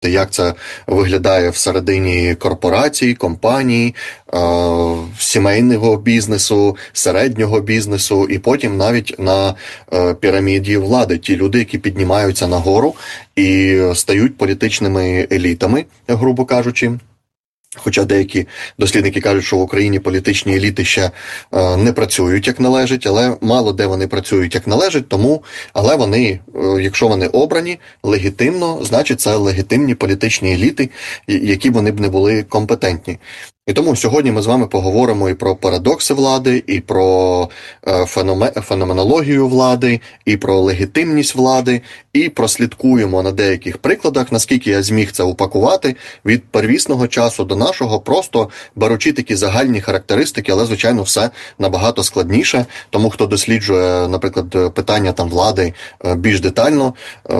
як це виглядає всередині корпорацій, компаній, сімейного бізнесу, середнього бізнесу і потім навіть на піраміді влади. Ті люди, які піднімаються нагору і стають політичними елітами, грубо кажучи. Хоча деякі дослідники кажуть, що в Україні політичні еліти ще не працюють як належить, але мало де вони працюють як належить, але вони, якщо вони обрані легітимно, значить це легітимні політичні еліти, які вони б не були компетентні. І тому сьогодні ми з вами поговоримо і про парадокси влади, і про феноменологію влади, і про легітимність влади, і прослідкуємо на деяких прикладах, наскільки я зміг це упакувати від первісного часу до нашого, просто беручи такі загальні характеристики, але, звичайно, все набагато складніше. Тому, хто досліджує, наприклад, питання там влади більш детально,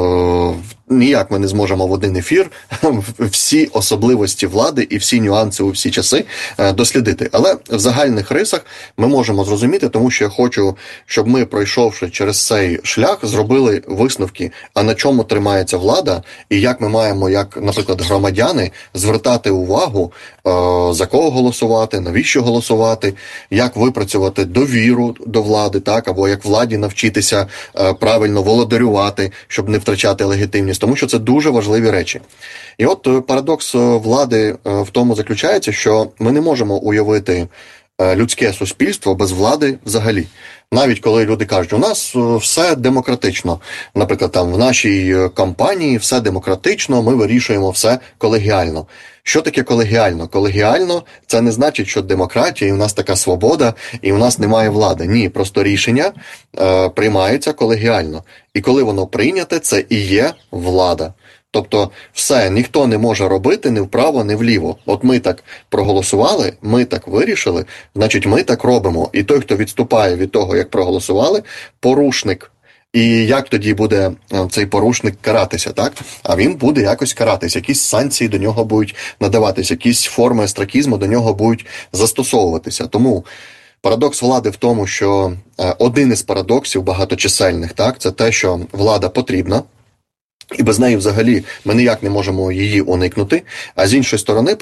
ніяк ми не зможемо в один ефір всі особливості влади і всі нюанси у всі часи дослідити. Але в загальних рисах ми можемо зрозуміти, тому що я хочу, щоб ми, пройшовши через цей шлях, зробили висновки, а на чому тримається влада, і як ми маємо, як, наприклад, громадяни, звертати увагу, за кого голосувати, навіщо голосувати, як випрацювати довіру до влади, так, або як владі навчитися правильно володарювати, щоб не втрачати легітимність, тому що це дуже важливі речі. І от парадокс влади в тому заключається, що ми не можемо уявити людське суспільство без влади взагалі. Навіть коли люди кажуть, у нас все демократично, наприклад, там в нашій компанії все демократично, ми вирішуємо все колегіально. Що таке колегіально? Колегіально – це не значить, що демократія, і в нас така свобода, і в нас немає влади. Ні, просто рішення приймаються колегіально. І коли воно прийняте, це і є влада. Тобто все, ніхто не може робити ні вправо, ні вліво. От ми так проголосували, ми так вирішили, значить ми так робимо. І той, хто відступає від того, як проголосували, порушник. І як тоді буде цей порушник каратися, так? А він буде якось каратись, якісь санкції до нього будуть надаватись, якісь форми астракізму до нього будуть застосовуватися. Тому парадокс влади в тому, що один із парадоксів багаточисельних, так, це те, що влада потрібна, і без неї взагалі ми ніяк не можемо її уникнути. А з іншої сторони,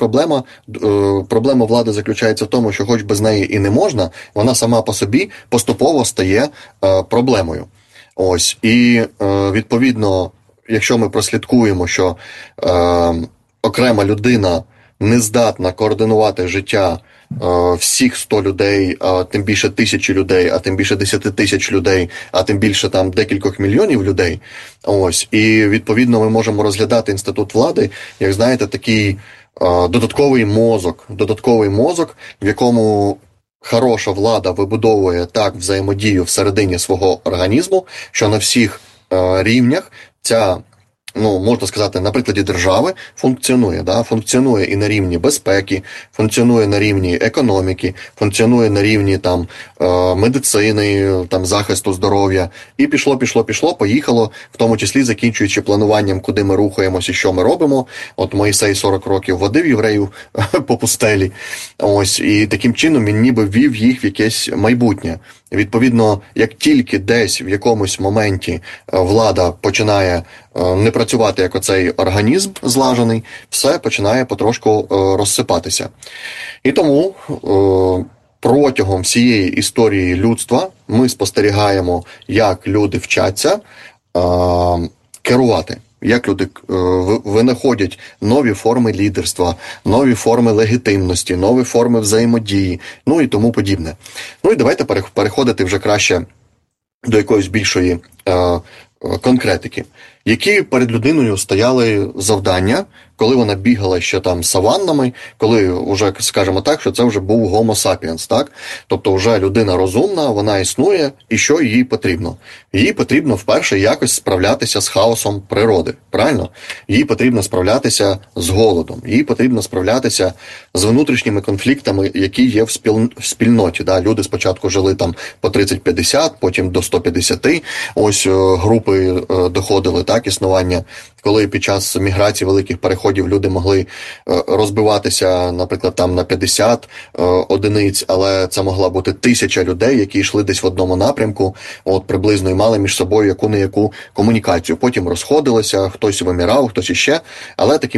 проблема влади заключається в тому, що хоч без неї і не можна, вона сама по собі поступово стає проблемою. Ось. І, відповідно, якщо ми прослідкуємо, що окрема людина не здатна координувати життя всіх 100 людей, а тим більше 1000 людей, а тим більше 10 тисяч людей, а тим більше там декількох мільйонів людей. Ось. І, відповідно, ми можемо розглядати інститут влади, як, знаєте, такий додатковий мозок, в якому хороша влада вибудовує так взаємодію всередині свого організму, що на всіх рівнях ця, можна сказати, на прикладі держави функціонує. Функціонує і на рівні безпеки, функціонує на рівні економіки, функціонує на рівні там медицини, там захисту здоров'я. І пішло, поїхало, в тому числі закінчуючи плануванням, куди ми рухаємося і що ми робимо. От Мойсей 40 років водив євреїв по пустелі. Ось, і таким чином він ніби ввів їх в якесь майбутнє. Відповідно, як тільки десь в якомусь моменті влада починає не працювати як оцей організм злажений, все починає потрошку розсипатися. І тому протягом всієї історії людства ми спостерігаємо, як люди вчаться керувати. Як люди винаходять нові форми лідерства, нові форми легітимності, нові форми взаємодії, і тому подібне. І давайте переходити вже краще до якоїсь більшої конкретики. Які перед людиною стояли завдання, коли вона бігала ще там саваннами, коли вже, скажімо так, що це вже був Homo sapiens, так? Тобто вже людина розумна, вона існує, і що їй потрібно? Їй потрібно вперше якось справлятися з хаосом природи, правильно? Їй потрібно справлятися з голодом, їй потрібно справлятися з внутрішніми конфліктами, які є в спільноті. Да? Люди спочатку жили там по 30-50, потім до 150, ось групи доходили, так? так, існування, коли під час міграції великих переходів люди могли розбиватися, наприклад, там на 50 одиниць, але це могла бути 1000 людей, які йшли десь в одному напрямку, от приблизно і мали між собою яку-не-яку комунікацію. Потім розходилися, хтось вимирав, хтось іще, але таким